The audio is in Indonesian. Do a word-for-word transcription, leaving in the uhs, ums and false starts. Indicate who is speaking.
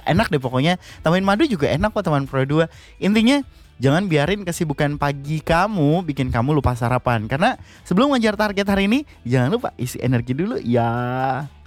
Speaker 1: enak deh pokoknya. Tambahin madu juga enak kok teman Pro dua. Intinya jangan biarin kesibukan pagi kamu bikin kamu lupa sarapan. Karena sebelum ngejar target hari ini, jangan lupa isi energi dulu ya.